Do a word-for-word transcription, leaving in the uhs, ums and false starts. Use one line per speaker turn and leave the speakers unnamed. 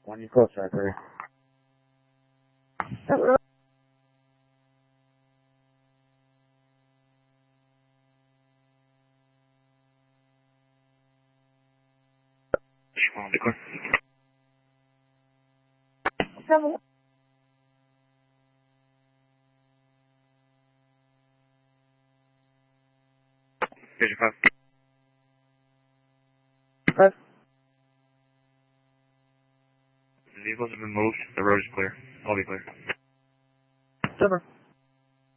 One, you close, Zachary.
One, declare.
Seven.
Vision five.
Five.
The vehicles have been moved. The road is clear. I'll be clear.
Seven.